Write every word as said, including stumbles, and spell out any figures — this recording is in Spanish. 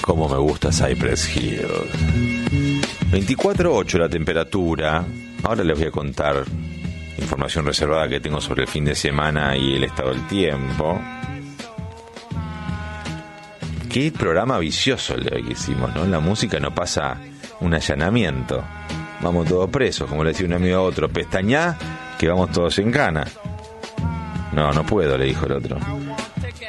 Cómo me gusta Cypress Hill. veinticuatro ocho la temperatura. Ahora les voy a contar información reservada que tengo sobre el fin de semana y el estado del tiempo. Qué programa vicioso el de hoy que hicimos, ¿no? La música no pasa un allanamiento. Vamos todos presos, como le decía un amigo a otro. Pestañá, que vamos todos en cana. No, no puedo, le dijo el otro.